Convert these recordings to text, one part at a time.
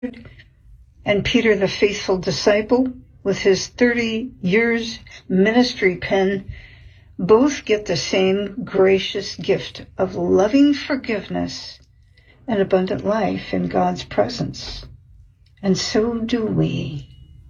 and Peter, the faithful disciple, with his 30 years ministry pen, both get the same gracious gift of loving forgiveness and abundant life in God's presence. And so do we.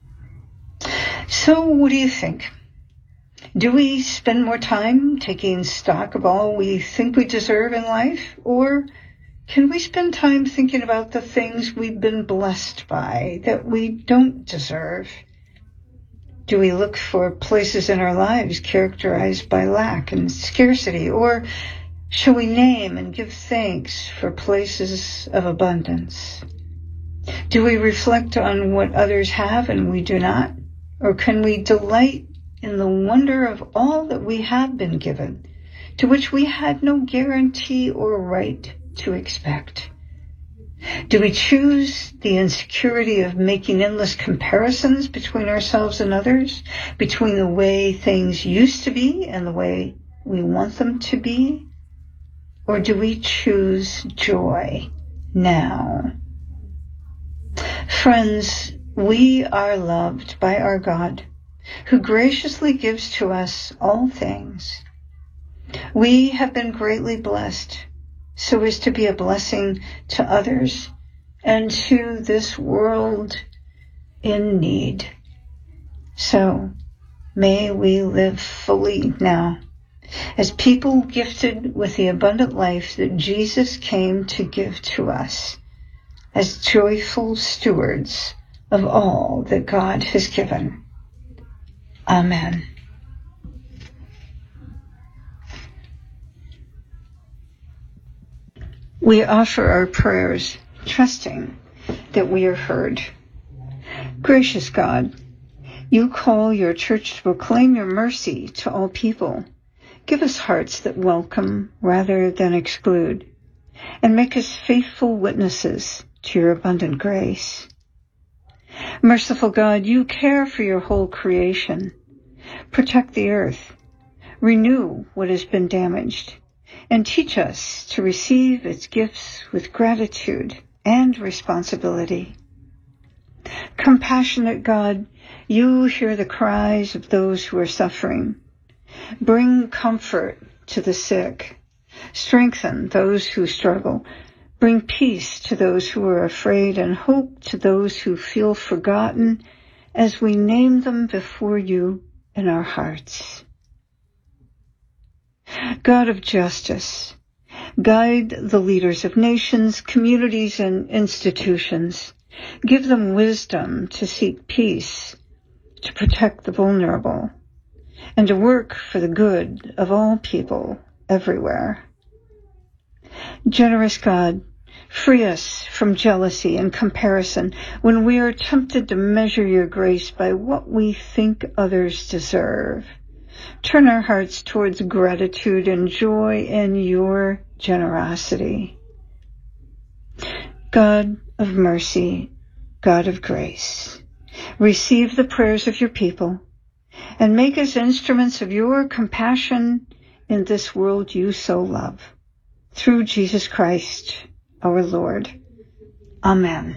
So what do you think? Do we spend more time taking stock of all we think we deserve in life? Or can we spend time thinking about the things we've been blessed by that we don't deserve? Do we look for places in our lives characterized by lack and scarcity? Or shall we name and give thanks for places of abundance? Do we reflect on what others have and we do not? Or can we delight in the wonder of all that we have been given, to which we had no guarantee or right to expect? Do we choose the insecurity of making endless comparisons between ourselves and others, between the way things used to be and the way we want them to be? Or do we choose joy now? Friends, we are loved by our God, who graciously gives to us all things. We have been greatly blessed so as to be a blessing to others and to this world in need. So may we live fully now as people gifted with the abundant life that Jesus came to give to us, as joyful stewards of all that God has given. Amen. We offer our prayers, trusting that we are heard. Gracious God, you call your church to proclaim your mercy to all people. Give us hearts that welcome rather than exclude, and make us faithful witnesses to your abundant grace. Merciful God, you care for your whole creation. Protect the earth, renew what has been damaged, and teach us to receive its gifts with gratitude and responsibility. Compassionate God, you hear the cries of those who are suffering. Bring comfort to the sick. Strengthen those who struggle. Bring peace to those who are afraid and hope to those who feel forgotten as we name them before you in our hearts. God of justice, guide the leaders of nations, communities, and institutions. Give them wisdom to seek peace, to protect the vulnerable, and to work for the good of all people everywhere. Generous God, free us from jealousy and comparison when we are tempted to measure your grace by what we think others deserve. Turn our hearts towards gratitude and joy in your generosity. God of mercy, God of grace, receive the prayers of your people and make us instruments of your compassion in this world you so love. Through Jesus Christ, our Lord. Amen.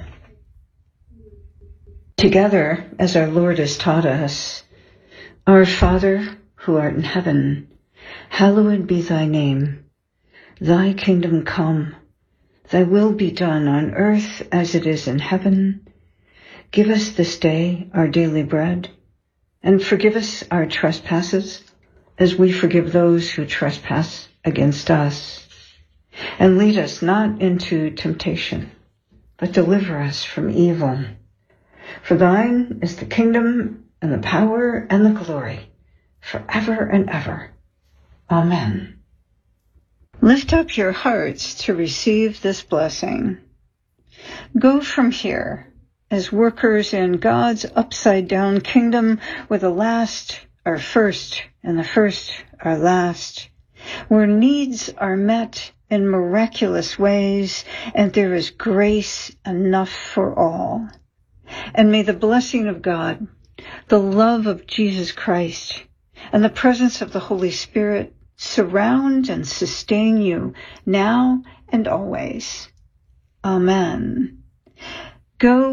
Together, as our Lord has taught us, Our Father, who art in heaven, hallowed be thy name. Thy kingdom come, thy will be done on earth as it is in heaven. Give us this day our daily bread, and forgive us our trespasses, as we forgive those who trespass against us. And lead us not into temptation, but deliver us from evil. For thine is the kingdom and the power and the glory, forever and ever. Amen. Lift up your hearts to receive this blessing. Go from here as workers in God's upside-down kingdom, where the last are first and the first are last, where needs are met in miraculous ways and there is grace enough for all. And may the blessing of God, the love of Jesus Christ, and the presence of the Holy Spirit surround and sustain you now and always. Amen. Go